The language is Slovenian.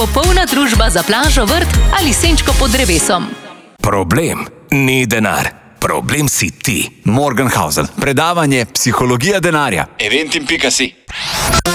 Popolna družba za plažo, vrt ali senčko pod drevesom. Problem ni denar. Problem si ti. Morgenhausen. Predavanje Psihologija denarja. Eventim.si